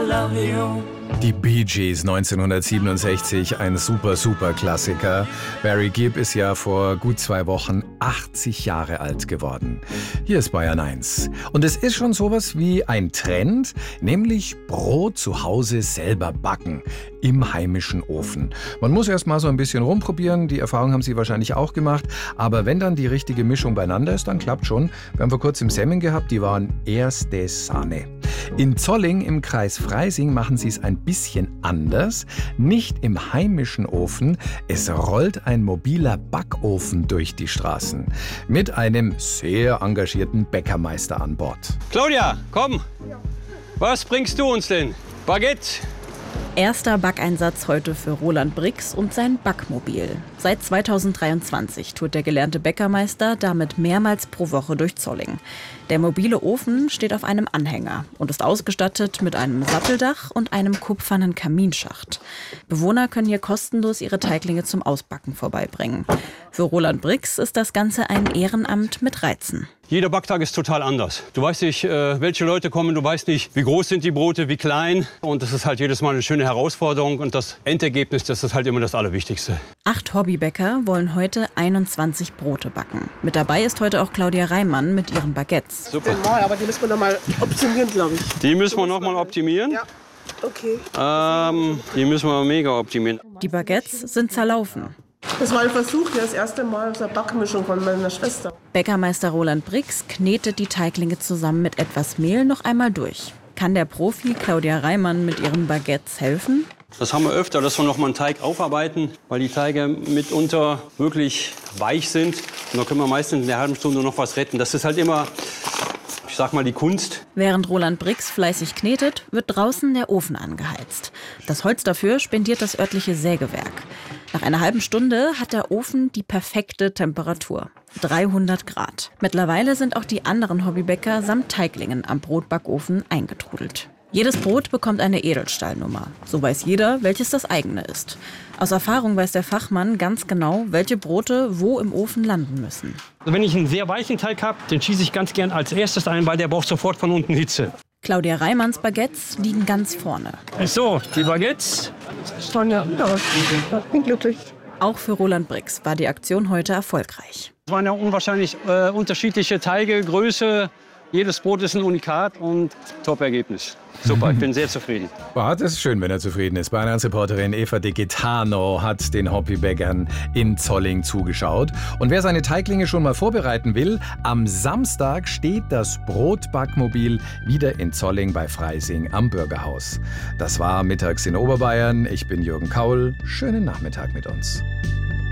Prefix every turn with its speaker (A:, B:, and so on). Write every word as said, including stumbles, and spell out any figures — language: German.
A: love you.
B: Die Bee Gees neunzehnhundertsiebenundsechzig, ein super, super Klassiker. Barry Gibb ist ja vor gut zwei Wochen achtzig Jahre alt geworden. Hier ist Bayern eins. Und es ist schon sowas wie ein Trend, nämlich Brot zu Hause selber backen. Im heimischen Ofen. Man muss erst mal so ein bisschen rumprobieren, die Erfahrung haben Sie wahrscheinlich auch gemacht. Aber wenn dann die richtige Mischung beieinander ist, dann klappt schon. Wir haben vor kurzem Semmeln gehabt, die waren erste Sahne. In Zolling im Kreis Freising machen sie es ein bisschen anders. Nicht im heimischen Ofen, es rollt ein mobiler Backofen durch die Straßen. Mit einem sehr engagierten Bäckermeister an Bord.
C: Claudia, komm! Was bringst du uns denn? Baguette!
D: Erster Backeinsatz heute für Roland Brix und sein Backmobil. Seit zweitausenddreiundzwanzig tourt der gelernte Bäckermeister damit mehrmals pro Woche durch Zolling. Der mobile Ofen steht auf einem Anhänger und ist ausgestattet mit einem Satteldach und einem kupfernen Kaminschacht. Bewohner können hier kostenlos ihre Teiglinge zum Ausbacken vorbeibringen. Für Roland Brix ist das Ganze ein Ehrenamt mit Reizen.
C: Jeder Backtag ist total anders. Du weißt nicht, welche Leute kommen, du weißt nicht, wie groß sind die Brote, wie klein. Und das ist halt jedes Mal eine schöne Herausforderung. Und das Endergebnis, das ist halt immer das Allerwichtigste.
D: Acht Hobbybäcker wollen heute einundzwanzig Brote backen. Mit dabei ist heute auch Claudia Reimann mit ihren Baguettes.
C: Super.
E: Aber die müssen wir noch mal optimieren, glaube ich.
C: Die müssen wir noch mal optimieren?
E: Ja. Okay.
C: Ähm, die müssen wir mega optimieren.
D: Die Baguettes sind zerlaufen.
E: Das war ein Versuch, das erste Mal aus der Backmischung von meiner Schwester.
D: Bäckermeister Roland Brix knetet die Teiglinge zusammen mit etwas Mehl noch einmal durch. Kann der Profi Claudia Reimann mit ihren Baguettes helfen?
C: Das haben wir öfter, dass wir noch mal einen Teig aufarbeiten, weil die Teige mitunter wirklich weich sind. Und da können wir meistens in der halben Stunde noch was retten. Das ist halt immer, ich sag mal, die Kunst.
D: Während Roland Brix fleißig knetet, wird draußen der Ofen angeheizt. Das Holz dafür spendiert das örtliche Sägewerk. Nach einer halben Stunde hat der Ofen die perfekte Temperatur. dreihundert Grad. Mittlerweile sind auch die anderen Hobbybäcker samt Teiglingen am Brotbackofen eingetrudelt. Jedes Brot bekommt eine Edelstahlnummer. So weiß jeder, welches das eigene ist. Aus Erfahrung weiß der Fachmann ganz genau, welche Brote wo im Ofen landen müssen.
F: Wenn ich einen sehr weichen Teig habe, den schieße ich ganz gern als erstes ein, weil der braucht sofort von unten Hitze.
D: Claudia Reimanns Baguettes liegen ganz vorne.
F: So, die Baguettes.
E: Sonja, ja, ich bin glücklich.
D: Auch für Roland Brix war die Aktion heute erfolgreich.
F: Es waren ja unwahrscheinlich äh, unterschiedliche Teige, Größe. Jedes Brot ist ein Unikat und Top-Ergebnis. Super, ich bin sehr zufrieden.
B: Boah, das ist schön, wenn er zufrieden ist. Bayern eins Reporterin Eva de Gitano hat den Hobbybäckern in Zolling zugeschaut. Und wer seine Teiglinge schon mal vorbereiten will, am Samstag steht das Brotbackmobil wieder in Zolling bei Freising am Bürgerhaus. Das war mittags in Oberbayern. Ich bin Jürgen Kaul. Schönen Nachmittag mit uns.